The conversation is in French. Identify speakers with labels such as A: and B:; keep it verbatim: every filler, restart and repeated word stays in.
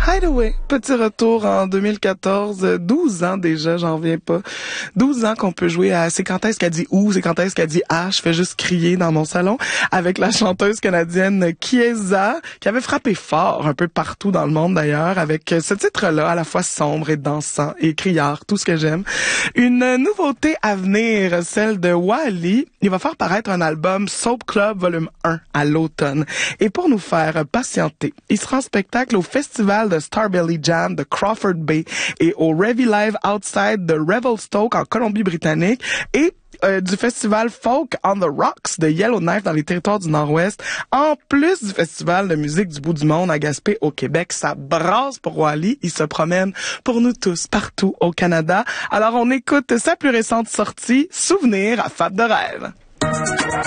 A: Hideaway, petit retour en deux mille quatorze, douze ans déjà, j'en viens pas. douze ans qu'on peut jouer à C'est quand est-ce qu'elle dit où, c'est quand est-ce qu'elle dit ah, je fais juste crier dans mon salon avec la chanteuse canadienne Chiesa, qui avait frappé fort un peu partout dans le monde d'ailleurs, avec ce titre-là, à la fois sombre et dansant et criard, tout ce que j'aime. Une nouveauté à venir, celle de Wally. Il va faire paraître un album Soap Club Volume un à l'automne. Et pour nous faire patienter, il sera en spectacle au festival de Starbelly Jam de Crawford Bay et au Revy Live Outside de Revelstoke en Colombie-Britannique et Euh, du festival Folk on the Rocks de Yellowknife dans les territoires du Nord-Ouest, en plus du festival de musique du bout du monde à Gaspé au Québec. Ça brasse pour Wally, il se promène pour nous tous partout au Canada. Alors on écoute sa plus récente sortie, Souvenir à Fab de rêve.